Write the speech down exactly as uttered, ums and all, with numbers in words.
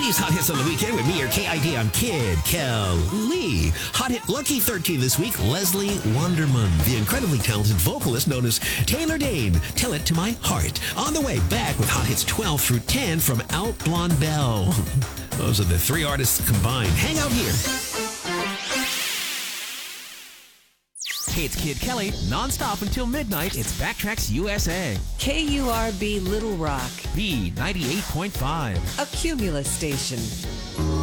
Kelly's Hot Hits on the Weekend with me, your K I D. I'm Kid Kelly. Hot Hit Lucky thirteen this week, Leslie Wonderman, the incredibly talented vocalist known as Taylor Dane. Tell It to My Heart. On the way back with Hot Hits twelve through ten from Out Blonde Bell. Those are the three artists combined. Hang out here. Hey, it's Kid Kelly. Non-stop until midnight, it's Backtracks U S A. K U R B Little Rock, B ninety-eight point five. a Cumulus station.